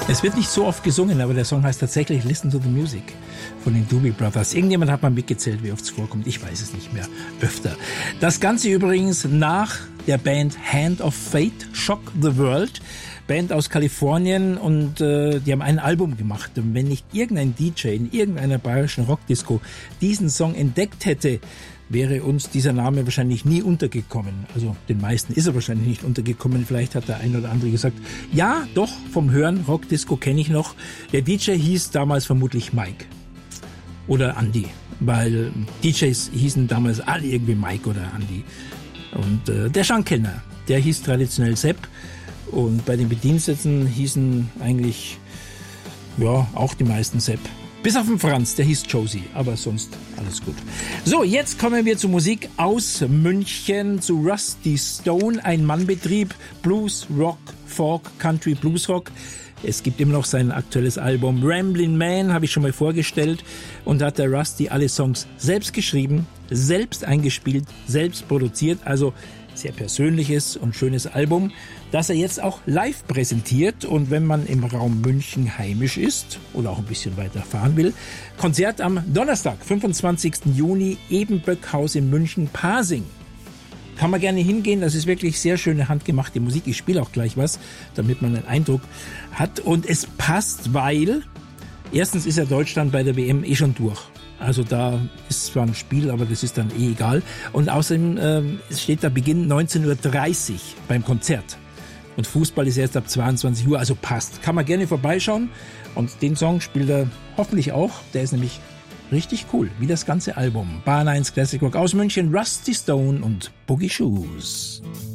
Es wird nicht so oft gesungen, aber der Song heißt tatsächlich Listen to the Music von den Doobie Brothers. Irgendjemand hat mal mitgezählt, wie oft es vorkommt. Ich weiß es nicht mehr. Öfter. Das Ganze übrigens nach der Band Hand of Fate, Shock the World. Band aus Kalifornien und die haben ein Album gemacht. Und wenn nicht irgendein DJ in irgendeiner bayerischen Rockdisco diesen Song entdeckt hätte, wäre uns dieser Name wahrscheinlich nie untergekommen. Also den meisten ist er wahrscheinlich nicht untergekommen. Vielleicht hat der ein oder andere gesagt, ja, doch, vom Hören, Rockdisco kenne ich noch. Der DJ hieß damals vermutlich Mike oder Andy, weil DJs hießen damals alle irgendwie Mike oder Andy. Und der Schankkellner, der hieß traditionell Sepp. Und bei den Bediensteten hießen eigentlich, ja, auch die meisten Sepp. Bis auf den Franz, der hieß Josie, aber sonst alles gut. So, jetzt kommen wir zur Musik aus München, zu Rusty Stone, ein Mannbetrieb, Blues, Rock, Folk, Country, Blues Rock. Es gibt immer noch sein aktuelles Album Ramblin' Man, habe ich schon mal vorgestellt. Und da hat der Rusty alle Songs selbst geschrieben, selbst eingespielt, selbst produziert. Also sehr persönliches und schönes Album, das er jetzt auch live präsentiert. Und wenn man im Raum München heimisch ist oder auch ein bisschen weiter fahren will, Konzert am Donnerstag, 25. Juni, Ebenböckhaus in München, Pasing. Kann man gerne hingehen, das ist wirklich sehr schöne handgemachte Musik. Ich spiele auch gleich was, damit man einen Eindruck hat. Und es passt, weil erstens ist ja Deutschland bei der WM schon durch. Also da ist zwar ein Spiel, aber das ist dann egal. Und außerdem steht da Beginn 19.30 Uhr beim Konzert. Und Fußball ist erst ab 22 Uhr, also passt. Kann man gerne vorbeischauen. Und den Song spielt er hoffentlich auch. Der ist nämlich richtig cool, wie das ganze Album. Bar 1 Classic Rock aus München, Rusty Stone und Boogie Shoes.